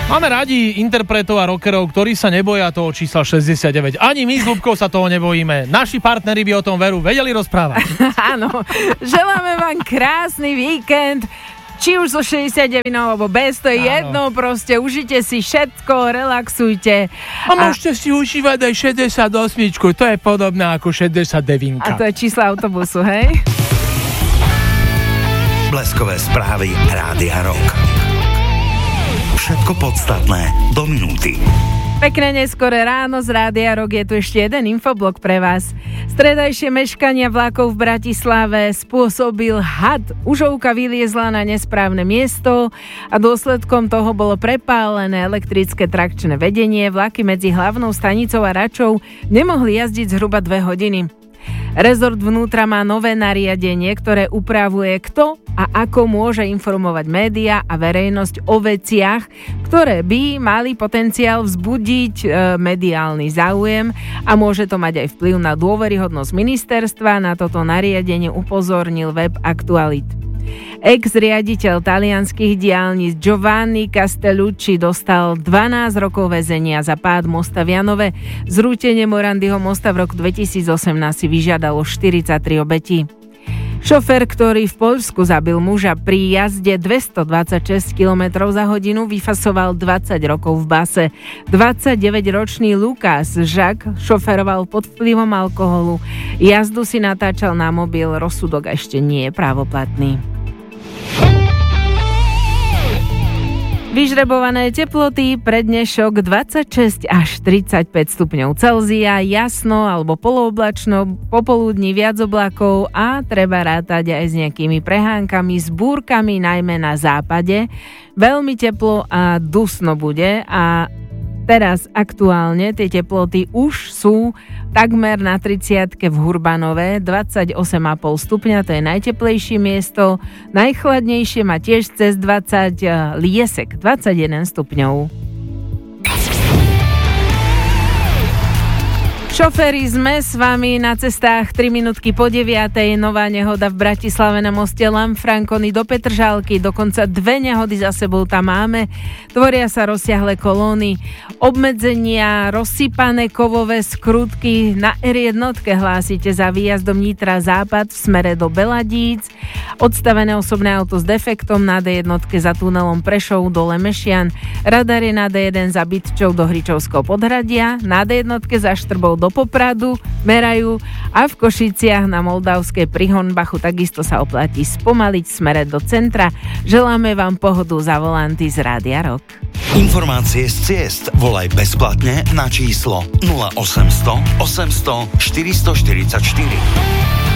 Máme radi interpretov a rockerov, ktorí sa neboja toho čísla 69. Ani my s Ľubkou sa toho nebojíme. Naši partneri by o tom veru vedeli rozprávať. Áno, želáme vám krásny víkend. Či už so 69 alebo bez, to je jedno, proste užite si všetko, relaxujte. A môžete si užívať aj 68, to je podobné ako 69. A to je číslo autobusu, hej? Bleskové správy Rádia Rock. Všetko podstatné do minúty. Pekné neskoré ráno z Rádia Rock, je tu ešte jeden infoblok pre vás. Stredajšie meškania vlakov v Bratislave spôsobil had. Užovka vyliezla na nesprávne miesto a dôsledkom toho bolo prepálené elektrické trakčné vedenie. Vlaky medzi hlavnou stanicou a Račou nemohli jazdiť zhruba 2 hodiny. Rezort vnútra má nové nariadenie, ktoré upravuje, kto a ako môže informovať médiá a verejnosť o veciach, ktoré by mali potenciál vzbudiť mediálny záujem a môže to mať aj vplyv na dôveryhodnosť ministerstva. Na toto nariadenie upozornil web Aktualit. Ex-riaditeľ talianskych diaľnic Giovanni Castellucci dostal 12 rokov väzenia za pád mosta v Janove. Zrútenie Morandyho mosta v roku 2018 si vyžiadalo 43 obetí. Šofér, ktorý v Poľsku zabil muža pri jazde 226 km za hodinu, vyfasoval 20 rokov v base. 29-ročný Lukáš Žak šoferoval pod vplyvom alkoholu. Jazdu si natáčal na mobil, rozsudok ešte nie je právoplatný. Vyžrebované teploty pre dnešok 26 až 35 stupňov Celzia, jasno alebo polooblačno, popoludní viac oblakov a treba rátať aj s nejakými prehánkami, s búrkami, najmä na západe. Veľmi teplo a dusno bude a teraz aktuálne tie teploty už sú takmer na 30-ke v Hurbanove, 28,5 stupňa, to je najteplejšie miesto. Najchladnejšie má tiež cez 20 Liesek, 21 stupňov. Šoféri, sme s vami na cestách 3 minútky po 9:00. Nová nehoda v Bratislave na moste Lanfranconi do Petržalky. Dokonca 2 nehody za sebou tam máme. Tvoria sa rozsiahle kolóny. Obmedzenia, rozsypané kovové skrutky. Na R1 hlásite za výjazdom Nitra Západ v smere do Beladíc. Odstavené osobné auto s defektom na D1 za tunelom Prešov do Lemešian. Radar je na D1 za Bytčou do Hričovského podhradia. Na D1 za Štrbou do Popradu merajú a v Košiciach na Moldavskej pri Honbachu takisto sa oplatí spomaliť v smere do centra. Želáme vám pohodu za volanty z Rádia Rock. Informácie z ciest volaj bezplatne na číslo 0800 800 444.